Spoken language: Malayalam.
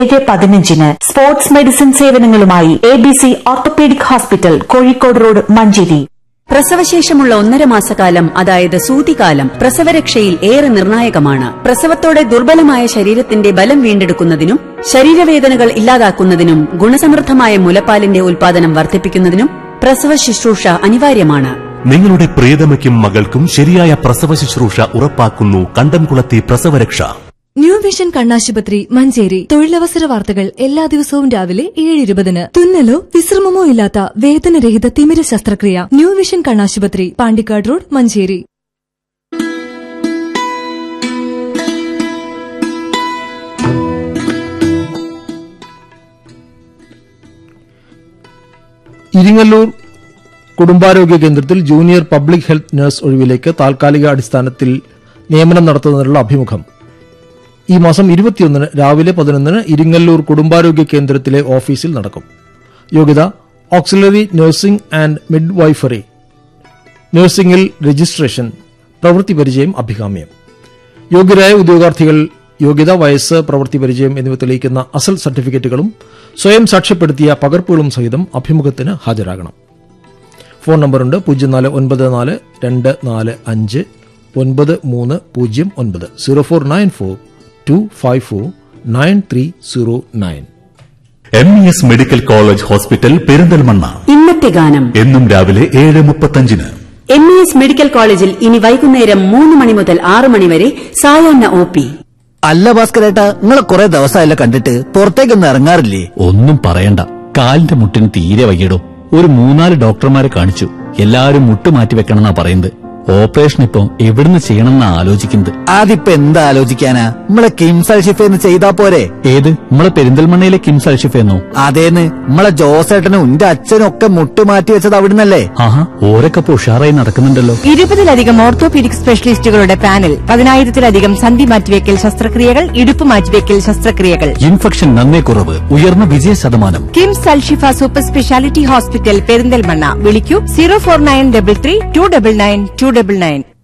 7:15 sports medicine സേവനങ്ങളുമായി ABC orthopaedic hospital, Kozhikode road, Manjeri. പ്രസവശേഷമുള്ള 1.5 മാസക്കാലം, അതായത് സൂതികാലം, പ്രസവരക്ഷയിൽ ഏറെ നിർണായകമാണ്. പ്രസവത്തോടെ ദുർബലമായ ശരീരത്തിന്റെ ബലം വീണ്ടെടുക്കുന്നതിനും ശരീരവേദനകൾ ഇല്ലാതാക്കുന്നതിനും ഗുണസമൃദ്ധമായ മുലപ്പാലിന്റെ ഉൽപാദനം വർദ്ധിപ്പിക്കുന്നതിനും പ്രസവ ശുശ്രൂഷ അനിവാര്യമാണ്. നിങ്ങളുടെ പ്രിയതമയ്ക്കും മകൾക്കും ശരിയായ പ്രസവ ശുശ്രൂഷ ഉറപ്പാക്കുന്നു കണ്ടംകുളത്തെ പ്രസവരക്ഷ. ന്യൂ വിഷൻ കണ്ണാശുപത്രി, മഞ്ചേരി. തൊഴിലവസര വാർത്തകൾ എല്ലാ ദിവസവും രാവിലെ 7:20. തുന്നലോ വിശ്രമമോ ഇല്ലാത്ത വേദനരഹിത തിമിര ശസ്ത്രക്രിയ. ന്യൂ വിഷൻ കണ്ണാശുപത്രി, പാണ്ടിക്കാട് റോഡ്, മഞ്ചേരി. ഇരിങ്ങല്ലൂർ കുടുംബാരോഗ്യ കേന്ദ്രത്തിൽ ജൂനിയർ പബ്ലിക് ഹെൽത്ത് നഴ്സ് ഒഴിവിലേക്ക് താൽക്കാലിക അടിസ്ഥാനത്തിൽ നിയമനം നടത്തുന്നതിനുള്ള അഭിമുഖം ഈ മാസം 21 രാവിലെ 11 ഇരിങ്ങല്ലൂർ കുടുംബാരോഗ്യ കേന്ദ്രത്തിലെ ഓഫീസിൽ നടക്കും. യോഗ്യത auxiliary nursing and midwifery. നഴ്സിംഗിൽ registration. പ്രവൃത്തി പരിചയം അഭികാമ്യം. യോഗ്യരായ ഉദ്യോഗാർത്ഥികൾ യോഗ്യത, വയസ്സ്, പ്രവൃത്തി പരിചയം എന്നിവ തെളിയിക്കുന്ന അസൽ സർട്ടിഫിക്കറ്റുകളും സ്വയം സാക്ഷ്യപ്പെടുത്തിയ പകർപ്പുകളും സഹിതം അഭിമുഖത്തിന് ഹാജരാകണം. Phone നമ്പറുണ്ട് 0494 245 9309 0494 254 9309. MES medical college hospital, Perinthalmanna. ഇന്നത്തെ ഗാനം എന്നും രാവിലെ 7:35. MES മെഡിക്കൽ കോളേജിൽ ഇനി വൈകുന്നേരം 3 മണി മുതൽ 6 മണി വരെ സായാഹ്ന OP. അല്ല ഭാസ്കരേട്ടാ, നിങ്ങളെ കുറെ ദിവസമായല്ലോ കണ്ടിട്ട്, പുറത്തേക്കൊന്നും ഇറങ്ങാറില്ലേ? ഒന്നും പറയണ്ട, കാലിന്റെ മുട്ടിന് തീരെ വയ്യടോ. ഒരു 3-4 ഡോക്ടർമാരെ കാണിച്ചു. എല്ലാവരും മുട്ട് മാറ്റി വെക്കണമെന്നാ പറയുന്നത്. ഓപ്പറേഷൻ ഇപ്പൊ എവിടുന്ന് ചെയ്യണമെന്നാ ആലോചിക്കുന്നത്. അതിപ്പോ എന്താ ആലോചിക്കാനാ, നമ്മളെ കിംസ് അൽഷിഫേന്ന് ചെയ്താ പോരെ? ഏത്, നമ്മളെ പെരിന്തൽമണ്ണയിലെ കിംസ് അൽഷിഫേന്നോ? അതേന്ന്, നമ്മളെ ജോസേട്ടനും എന്റെ അച്ഛനും ഒക്കെ മുട്ട് മാറ്റി വെച്ചത് അവിടുന്നല്ലേ? ആഹാ, ഓരൊക്കെ ഉഷാറായി നടക്കുന്നുണ്ടല്ലോ. 20-ലധികം ഓർത്തോപീഡിക് സ്പെഷ്യലിസ്റ്റുകളുടെ പാനൽ, 10,000-ലധികം സന്ധി മാറ്റിവെക്കൽ ശസ്ത്രക്രിയകൾ, ഇടുപ്പ് മാറ്റിവെക്കൽ ശസ്ത്രക്രിയകൾ. ഇൻഫെക്ഷൻ നന്നേ കുറവ്, ഉയർന്ന വിജയ ശതമാനം. KIMS Alshifa super speciality hospital, Perinthalmanna. വിളിക്കൂ 04933299.